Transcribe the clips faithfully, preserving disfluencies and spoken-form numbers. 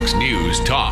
Fox News Talk.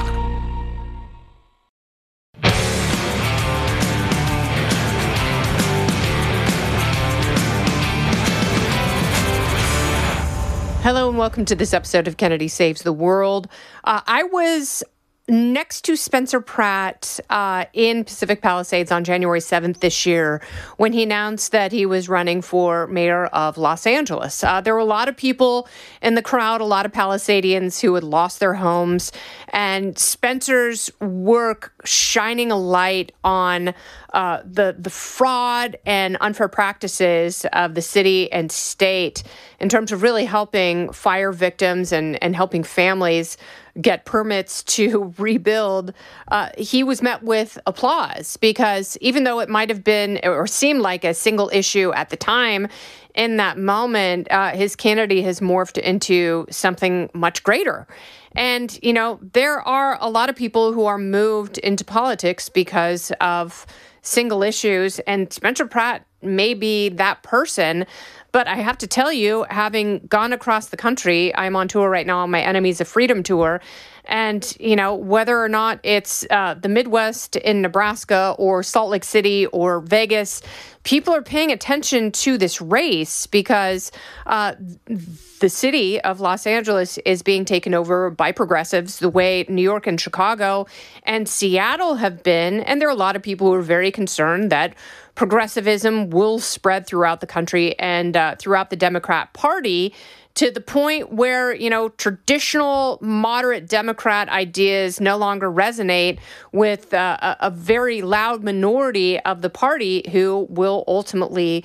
Hello and welcome to this episode of Kennedy Saves the World. Uh, I was next to Spencer Pratt uh, in Pacific Palisades on January seventh this year when he announced that he was running for mayor of Los Angeles. Uh, there were a lot of people in the crowd, a lot of Palisadians who had lost their homes, and Spencer's work shining a light on uh, the, the fraud and unfair practices of the city and state in terms of really helping fire victims and, and helping families get permits to rebuild, uh, he was met with applause because even though it might have been or seemed like a single issue at the time, in that moment, uh, his candidacy has morphed into something much greater. And, you know, there are a lot of people who are moved into politics because of single issues, and Spencer Pratt may be that person. But I have to tell you, having gone across the country, I'm on tour right now on my Enemies of Freedom tour. And, you know, whether or not it's uh, the Midwest in Nebraska or Salt Lake City or Vegas, people are paying attention to this race because uh, the city of Los Angeles is being taken over by progressives the way New York and Chicago and Seattle have been. And there are a lot of people who are very concerned that progressivism will spread throughout the country and uh, throughout the Democrat Party to the point where, you know, traditional moderate Democrat ideas no longer resonate with uh, a, a very loud minority of the party who will ultimately